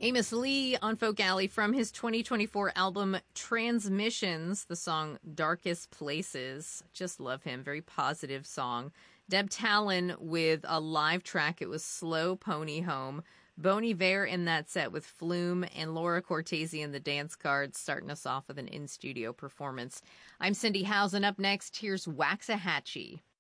Amos Lee on Folk Alley from his 2024 album Transmissions, the song Darkest Places. Just love him. Very positive song. Deb Talon with a live track. It was Slow Pony Home. Bon Iver in that set with Flume, and Laura Cortese in the dance cards, starting us off with an in-studio performance. I'm Cindy Housen. Up next, here's Waxahachie.